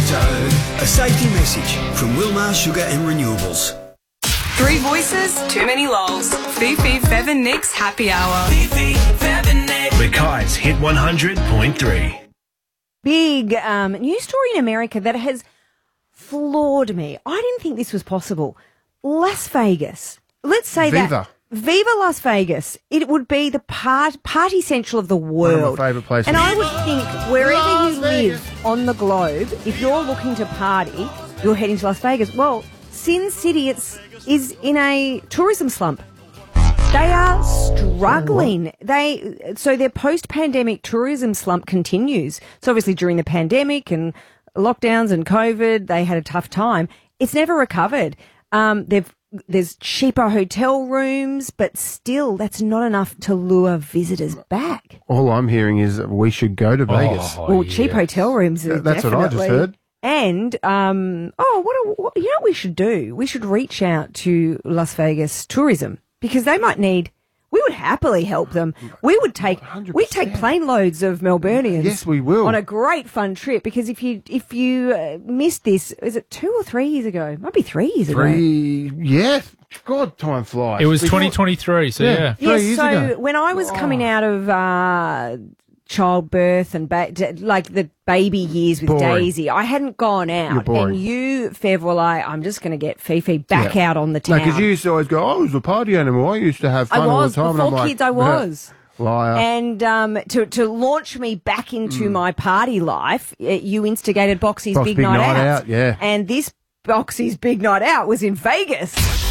A safety message from Wilmar Sugar and Renewables. 3 voices, too many lols. Fifi, Fev and Nick's Happy Hour. Fifi, Fev and Nick. Mackay's Hit 100.3. Big news story in America that has floored me. I didn't think this was possible. Las Vegas. Let's say Viva. Viva Las Vegas. It would be the party central of the world. One of my favourite places. And I would think wherever you live on the globe, if you're looking to party, you're heading to Las Vegas. Well, Sin City is in a tourism slump. They are struggling. Their post-pandemic tourism slump continues. So obviously during the pandemic and lockdowns and COVID, they had a tough time. It's never recovered. There's cheaper hotel rooms, but still, that's not enough to lure visitors back. All I'm hearing is that we should go to Vegas. Cheap hotel rooms. That's what I just heard. And you know what we should do? We should reach out to Las Vegas tourism because they might need. We would happily help them. We would take 100%. plane loads of Melburnians. Yes, we will. On a great fun trip because if you missed this, is it 2 or 3 years ago? Might be 3 years ago. Yeah. God, time flies. It was 2023, so yeah. 3 years ago. When I was coming out of childbirth and like the baby years with Boring. Daisy, I hadn't gone You're out. boring. And you, Fev, were like, I'm just going to get Fifi back out on the town. No, because you used to always go, I was a party animal. I used to have fun all the time. Before and I'm like, kids, I was. Liar. And to launch me back into my party life, you instigated Boxy's Big Night Out. Yeah. And this Boxy's Big Night Out was in Vegas.